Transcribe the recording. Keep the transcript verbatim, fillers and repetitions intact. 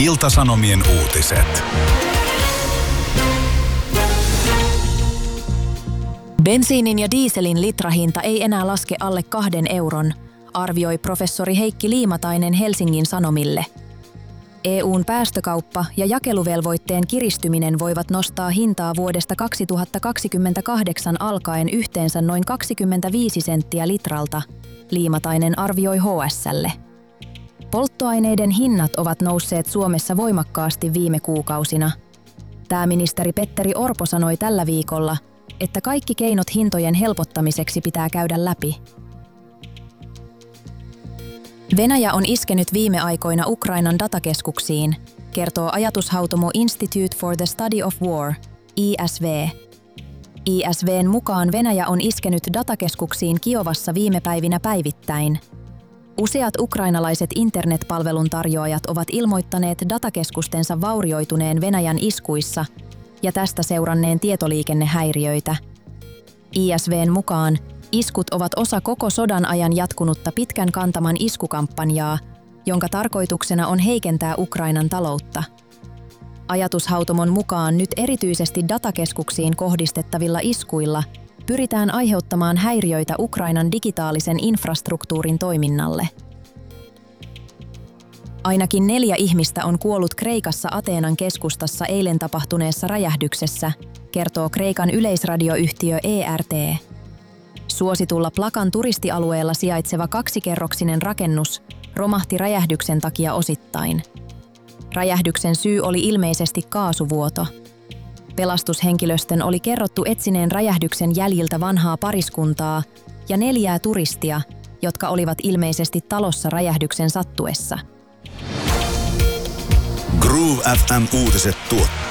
Ilta-Sanomien uutiset. Bensiinin ja dieselin litrahinta ei enää laske alle kahden euron, arvioi professori Heikki Liimatainen Helsingin Sanomille. E U:n päästökauppa ja jakeluvelvoitteen kiristyminen voivat nostaa hintaa vuodesta kaksituhattakaksikymmentäkahdeksan alkaen yhteensä noin kaksikymmentäviisi senttiä litralta, Liimatainen arvioi H S:lle. Polttoaineiden hinnat ovat nousseet Suomessa voimakkaasti viime kuukausina. Pääministeri Petteri Orpo sanoi tällä viikolla, että kaikki keinot hintojen helpottamiseksi pitää käydä läpi. Venäjä on iskenyt viime aikoina Ukrainan datakeskuksiin, kertoo ajatushautomo Institute for the Study of War, I S V. I S V:n mukaan Venäjä on iskenyt datakeskuksiin Kiovassa viime päivinä päivittäin. Useat ukrainalaiset internetpalveluntarjoajat ovat ilmoittaneet datakeskustensa vaurioituneen Venäjän iskuissa ja tästä seuranneen tietoliikennehäiriöitä. I S V:n mukaan iskut ovat osa koko sodan ajan jatkunutta pitkän kantaman iskukampanjaa, jonka tarkoituksena on heikentää Ukrainan taloutta. Ajatushautomon mukaan nyt erityisesti datakeskuksiin kohdistettavilla iskuilla pyritään aiheuttamaan häiriöitä Ukrainan digitaalisen infrastruktuurin toiminnalle. Ainakin neljä ihmistä on kuollut Kreikassa Ateenan keskustassa eilen tapahtuneessa räjähdyksessä, kertoo Kreikan yleisradioyhtiö E R T. Suositulla Plakan turistialueella sijaitseva kaksikerroksinen rakennus romahti räjähdyksen takia osittain. Räjähdyksen syy oli ilmeisesti kaasuvuoto. Pelastushenkilöstön oli kerrottu etsineen räjähdyksen jäljiltä vanhaa pariskuntaa ja neljää turistia, jotka olivat ilmeisesti talossa räjähdyksen sattuessa. Groove F M uutiset tuottaa